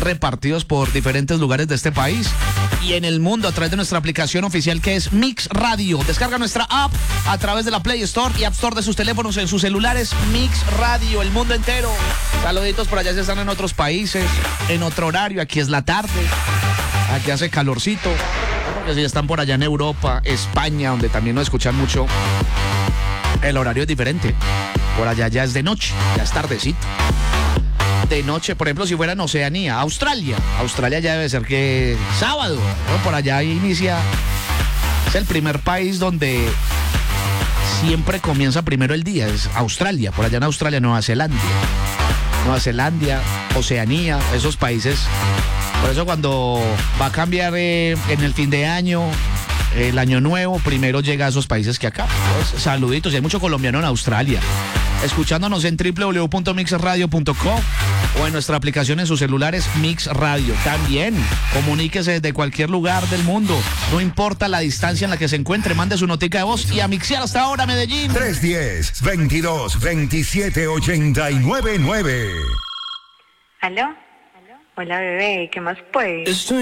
repartidos por diferentes lugares de este país y en el mundo a través de nuestra aplicación oficial que es Mix Radio. Descarga nuestra app a través de la Play Store y App Store de sus teléfonos, en sus celulares. Mix Radio, el mundo entero. Saluditos por allá si están en otros países, en otro horario. Aquí es la tarde, aquí hace calorcito. Porque si están por allá en Europa, España, donde también nos escuchan mucho, el horario es diferente. Por allá ya es de noche, ya es tardecito. De noche, por ejemplo, si fuera en Oceanía, Australia ya debe ser que sábado, ¿no? Por allá inicia, es el primer país donde siempre comienza primero el día, es Australia, por allá en Australia, Nueva Zelanda, Oceanía, esos países. Por eso cuando va a cambiar en el fin de año, el año nuevo, primero llega a esos países que acá. Pues, saluditos, y hay mucho colombiano en Australia, escuchándonos en www.mixradio.com o en nuestra aplicación en sus celulares Mix Radio. También comuníquese desde cualquier lugar del mundo, no importa la distancia en la que se encuentre, mande su notica de voz y a mixear hasta ahora, Medellín. 310-2227-899. ¿Aló? Hola, bebé, ¿qué más pues?